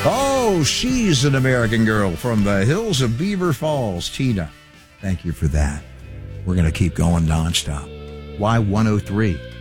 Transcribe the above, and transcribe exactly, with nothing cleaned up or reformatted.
Oh, she's an American girl from the hills of Beaver Falls. Tina, thank you for that. We're going to keep going nonstop. Y one oh three.